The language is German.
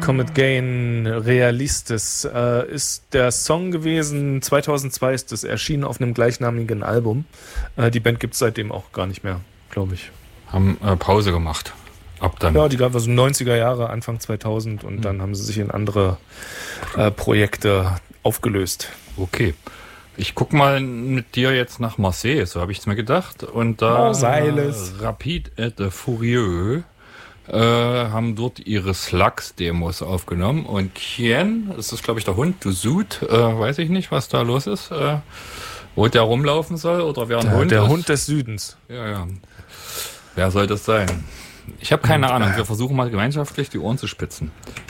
Comet Gain Realistis ist der Song gewesen. 2002 ist es erschienen auf einem gleichnamigen Album. Die Band gibt es seitdem auch gar nicht mehr, glaube ich. Haben Pause gemacht. Ab dann. Ja, die gab es so 90er Jahre, Anfang 2000 und dann haben sie sich in andere Projekte aufgelöst. Okay. Ich guck mal mit dir jetzt nach Marseille, so habe ich es mir gedacht. Und da Rapide et Furieux haben dort ihre Slugs-Demos aufgenommen. Und Kien, das ist glaube ich der Hund, du Sud, weiß ich nicht, was da los ist, wo der rumlaufen soll oder wer ein Hund ist. Der Hund des Südens. Ja. Wer soll das sein? Ich habe keine Ahnung. Wir versuchen mal gemeinschaftlich die Ohren zu spitzen.